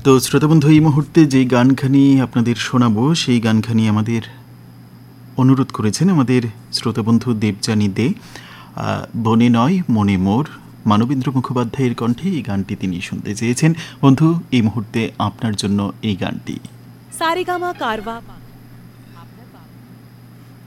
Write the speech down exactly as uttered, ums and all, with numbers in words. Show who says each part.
Speaker 1: তো শ্রোতাবন্ধু, এই মুহূর্তে যেই গানখানি আপনাদের শোনাবো সেই গানখানি আমাদের অনুরোধ করেছেন আমাদের শ্রোতাবন্ধু দেবযানী দে। বনে নয় মনে মোর, মানবেন্দ্র মুখোপাধ্যায়ের কণ্ঠে এই গানটি তিনি শুনতে চেয়েছেন। বন্ধু, এই মুহূর্তে আপনার জন্য এই গানটি।
Speaker 2: সারেগামা কারবা।